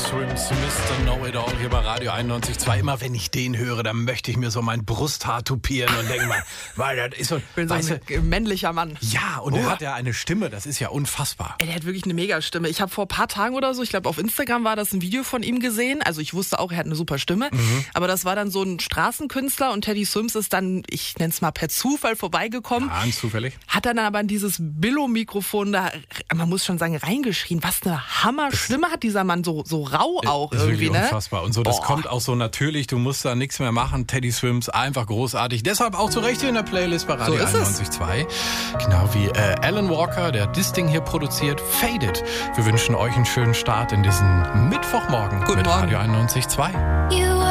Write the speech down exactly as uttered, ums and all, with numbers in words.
Swims, Mister Know-It-All hier bei Radio einundneunzig Komma zwei. Immer wenn ich den höre, dann möchte ich mir so mein Brusthaar tupieren und denke mal, weil das ist so, Ich bin so weißt ein du, männlicher Mann. ja, und Oh. er hat ja eine Stimme, das ist ja unfassbar. Ey, der hat wirklich eine Mega-Stimme. Ich habe vor ein paar Tagen oder so, ich glaube auf Instagram war das ein Video von ihm gesehen. Also ich wusste auch, er hat eine super Stimme. Mhm. Aber das war dann so ein Straßenkünstler und Teddy Swims ist dann, ich nenne es mal per Zufall vorbeigekommen. Ah, zufällig. Hat dann aber in dieses Billo-Mikrofon da, man muss schon sagen, reingeschrien. Was eine Hammer-Stimme hat dieser Mann, so, so rau auch ist irgendwie, wirklich ne? unfassbar. Und so, das Boah. kommt auch so natürlich, du musst da nichts mehr machen. Teddy Swims, einfach großartig. Deshalb auch zu Recht hier in der Playlist bei Radio So ist es. einundneunzig Komma zwei. Genau wie äh, Alan Walker, der das Ding hier produziert, Faded. Wir wünschen euch einen schönen Start in diesen Mittwochmorgen Guten mit Morgen. Radio einundneunzig Komma zwei. You